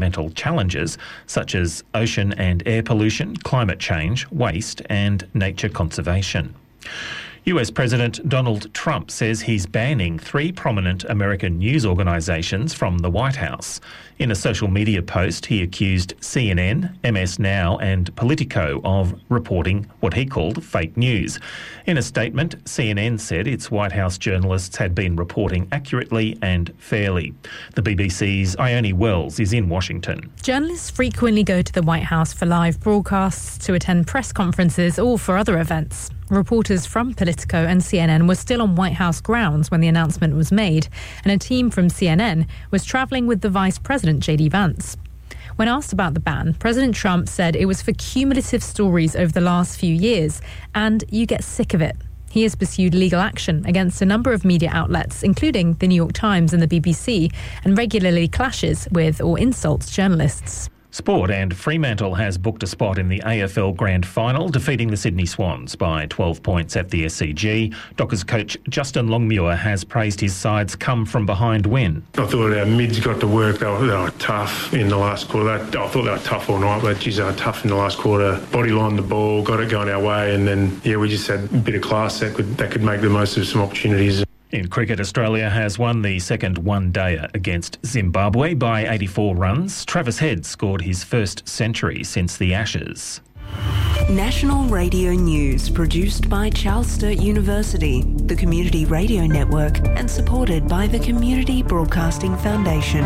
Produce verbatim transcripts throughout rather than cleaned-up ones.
environmental challenges such as ocean and air pollution, climate change, waste and nature conservation. U S President Donald Trump says he's banning three prominent American news organisations from the White House. In a social media post, he accused C N N, M S Now and Politico of reporting what he called fake news. In a statement, C N N said its White House journalists had been reporting accurately and fairly. The B B C's Ione Wells is in Washington. Journalists frequently go to the White House for live broadcasts, to attend press conferences or for other events. Reporters from Politico and C N N were still on White House grounds when the announcement was made, and a team from C N N was travelling with the Vice President, J D Vance. When asked about the ban, President Trump said it was for cumulative stories over the last few years, and you get sick of it. He has pursued legal action against a number of media outlets, including the New York Times and the B B C, and regularly clashes with or insults journalists. Sport, and Fremantle has booked a spot in the A F L Grand Final, defeating the Sydney Swans by twelve points at the S C G. Dockers coach Justin Longmuir has praised his side's come-from-behind win. I thought our mids got to work. They were, they were tough in the last quarter. I thought they were tough all night, but geez, they were tough in the last quarter. Bodylined the ball, got it going our way, and then, yeah, we just had a bit of class that could, that could make the most of some opportunities. In cricket, Australia has won the second one-dayer against Zimbabwe by eighty-four runs. Travis Head scored his first century since the Ashes. National Radio News, produced by Charles Sturt University, the Community Radio Network, and supported by the Community Broadcasting Foundation.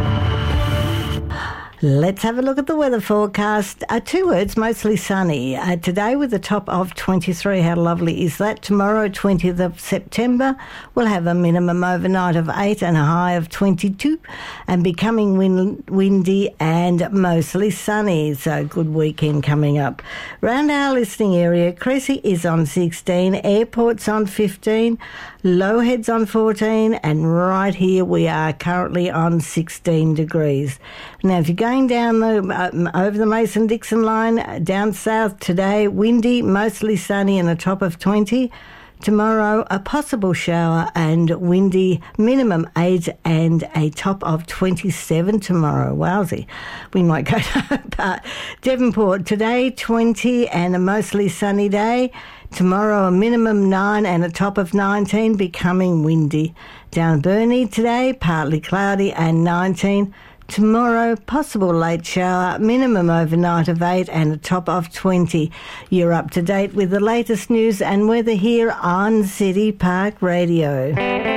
Let's have a look at the weather forecast. Uh, two words, mostly sunny. Uh, today with a top of twenty-three. How lovely is that? Tomorrow, twentieth of September, we'll have a minimum overnight of eight and a high of twenty-two, and becoming wind, windy and mostly sunny. So good weekend coming up. Round our listening area, Cressy is on sixteen, Airport's on fifteen, Lowhead's on fourteen, and right here we are currently on sixteen degrees. Now, if you're going down the uh, over the Mason-Dixon line, uh, down south today, windy, mostly sunny and a top of twenty. Tomorrow, a possible shower and windy, minimum eight and a top of twenty-seven tomorrow. Wowsy. We might go to but Devonport today, twenty and a mostly sunny day. Tomorrow, a minimum nine and a top of nineteen, becoming windy. Down Burnie today, partly cloudy and nineteen. Tomorrow, possible late shower, minimum overnight of eight and a top of twenty. You're up to date with the latest news and weather here on City Park Radio.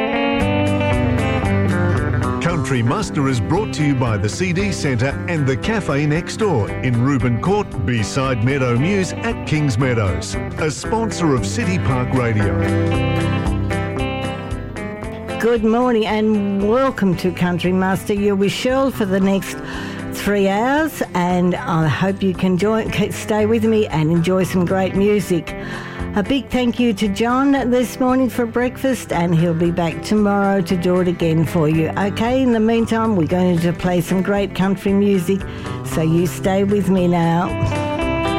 Country Muster is brought to you by the C D Centre and the Cafe Next Door in Reuben Court, beside Meadow Mews at Kings Meadows, a sponsor of City Park Radio. Good morning and welcome to Country Muster. You're with Cheryl for the next three hours and I hope you can join, stay with me and enjoy some great music. A big thank you to John this morning for breakfast, and he'll be back tomorrow to do it again for you. Okay, in the meantime, we're going to play some great country music, so you stay with me now.